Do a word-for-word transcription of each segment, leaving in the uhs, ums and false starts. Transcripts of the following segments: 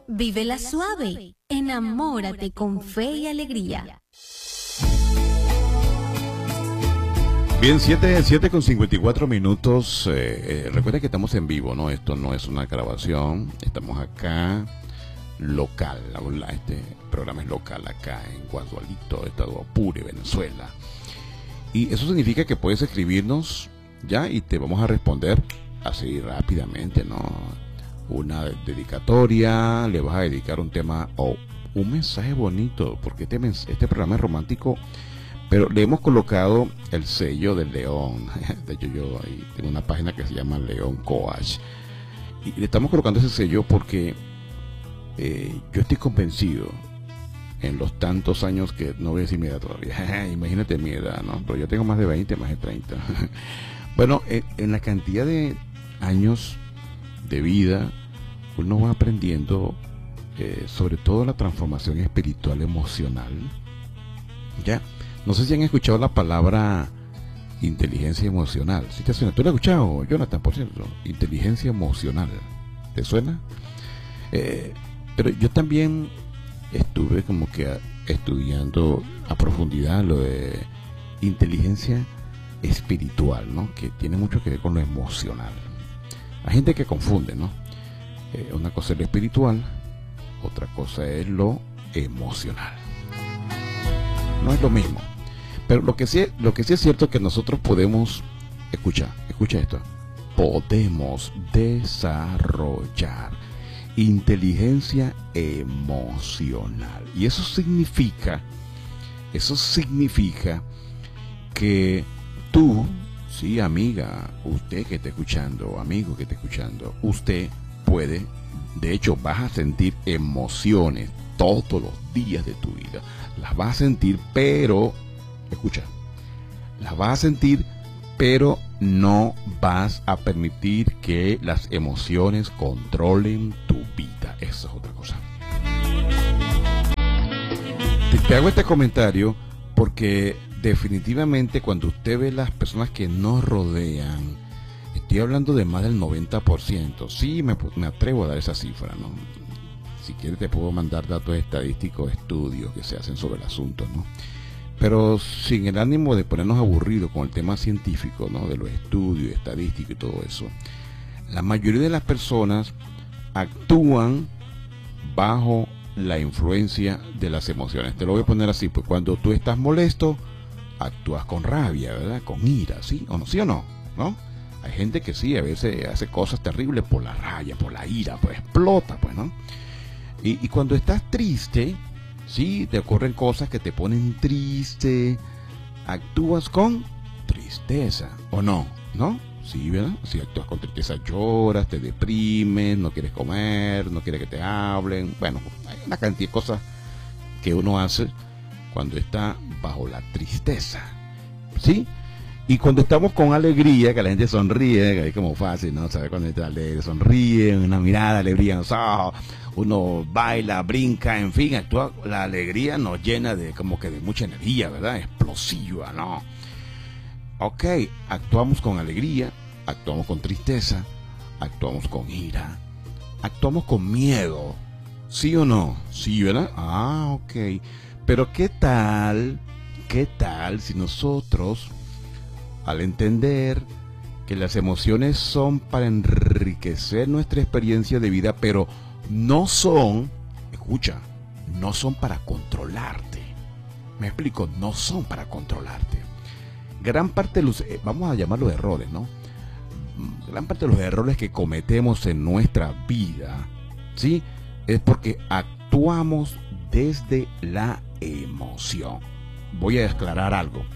Vívela suave. Enamórate con fe y alegría. Bien, siete, siete con cincuenta y cuatro minutos. Eh, eh, recuerda que estamos en vivo, ¿no? Esto no es una grabación. Estamos acá, local. Este programa es local acá en Guadualito, Estado Apure, Venezuela. Y eso significa que puedes escribirnos ya y te vamos a responder así rápidamente, ¿no? Una dedicatoria, le vas a dedicar un tema o un mensaje bonito, porque este, este programa es romántico. Pero le hemos colocado el sello del león. De hecho, yo ahí tengo una página que se llama León Coach. Y le estamos colocando ese sello porque eh, yo estoy convencido, en los tantos años que no voy a decir mi edad todavía. Imagínate mi edad, ¿no? Pero yo tengo más de veinte, más de treinta. Bueno, en, en la cantidad de años de vida, uno va aprendiendo eh, sobre todo la transformación espiritual emocional. ¿Ya? No sé si han escuchado la palabra inteligencia emocional. ¿Sí te suena? ¿Tú lo has escuchado, Jonathan, por cierto? Inteligencia emocional. ¿Te suena? Eh, pero yo también estuve como que estudiando a profundidad lo de inteligencia espiritual, ¿no? Que tiene mucho que ver con lo emocional. Hay gente que confunde, ¿no? Eh, una cosa es lo espiritual, otra cosa es lo emocional. No es lo mismo. Pero lo que sí, lo que sí es cierto es que nosotros podemos, escucha, escucha esto, podemos desarrollar inteligencia emocional. Y eso significa, eso significa que tú, sí, amiga, usted que está escuchando, amigo que está escuchando, usted puede, de hecho, vas a sentir emociones todos los días de tu vida. Las vas a sentir, pero escucha, las vas a sentir, pero no vas a permitir que las emociones controlen tu vida. Esa es otra cosa. Te, te hago este comentario porque definitivamente cuando usted ve las personas que nos rodean, estoy hablando de más del noventa por ciento. Sí, me, me atrevo a dar esa cifra, ¿no? Si quieres te puedo mandar datos estadísticos, estudios que se hacen sobre el asunto, ¿no? Pero sin el ánimo de ponernos aburridos con el tema científico, ¿no? De los estudios, estadísticos y todo eso. La mayoría de las personas actúan bajo la influencia de las emociones. Te lo voy a poner así, pues cuando tú estás molesto, actúas con rabia, ¿verdad? Con ira, ¿sí? ¿O no? ¿Sí o no? ¿No? Hay gente que sí, a veces hace cosas terribles por la rabia, por la ira, pues explota, pues, ¿no? Y, y cuando estás triste, sí, te ocurren cosas que te ponen triste, actúas con tristeza, ¿o no? ¿No? Sí, ¿verdad? Si actúas con tristeza, lloras, te deprimes, no quieres comer, no quieres que te hablen. Bueno, hay una cantidad de cosas que uno hace cuando está bajo la tristeza, ¿sí? Y cuando estamos con alegría, que la gente sonríe, que es como fácil, ¿no? ¿Sabes? Cuando está alegre, sonríe, una mirada, alegría en los ojos, uno baila, brinca, en fin, actúa, la alegría nos llena de como que de mucha energía, ¿verdad? Explosiva, ¿no? Ok, actuamos con alegría, actuamos con tristeza, actuamos con ira, actuamos con miedo, ¿sí o no? Sí, ¿verdad? Ah, ok. Pero ¿qué tal, qué tal si nosotros, al entender que las emociones son para enriquecer nuestra experiencia de vida, pero no son, escucha, no son para controlarte? Me explico, no son para controlarte. Gran parte de los, eh, vamos a llamarlos errores, ¿no? Gran parte de los errores que cometemos en nuestra vida, ¿sí? Es porque actuamos desde la emoción. Voy a aclarar algo.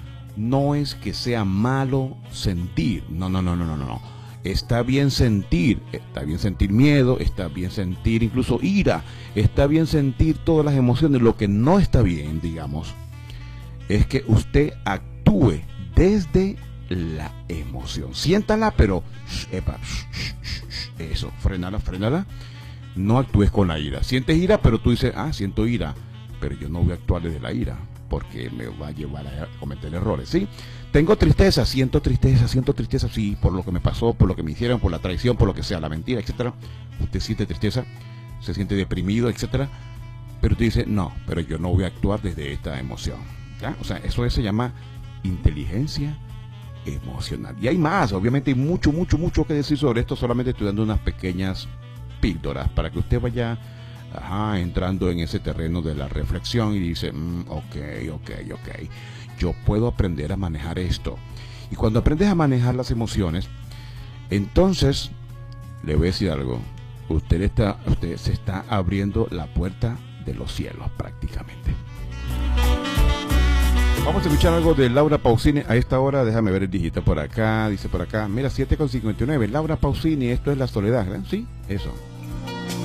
No es que sea malo sentir, no, no, no, no, no, no. Está bien sentir, está bien sentir miedo, está bien sentir incluso ira, está bien sentir todas las emociones. Lo que no está bien, digamos, es que usted actúe desde la emoción. Siéntala, pero epa, eso, frenala, frenala. No actúes con la ira. Sientes ira, pero tú dices, ah, siento ira, pero yo no voy a actuar desde la ira, porque me va a llevar a cometer errores, ¿sí? Tengo tristeza, siento tristeza, siento tristeza, sí, por lo que me pasó, por lo que me hicieron, por la traición, por lo que sea, la mentira, etcétera. Usted siente tristeza, se siente deprimido, etcétera. Pero usted dice, no, pero yo no voy a actuar desde esta emoción, ¿ya? O sea, eso se llama inteligencia emocional. Y hay más, obviamente hay mucho, mucho, mucho que decir sobre esto. Solamente estoy dando unas pequeñas píldoras para que usted vaya ajá, entrando en ese terreno de la reflexión y dice, mm, ok, ok, ok, yo puedo aprender a manejar esto. Y cuando aprendes a manejar las emociones, entonces, le voy a decir algo, usted, está, usted se está abriendo la puerta de los cielos prácticamente. Vamos a escuchar algo de Laura Pausini a esta hora. Déjame ver el dígito por acá. Dice por acá, mira, siete con cincuenta y nueve. Laura Pausini, esto es La Soledad, ¿verdad? Sí, eso.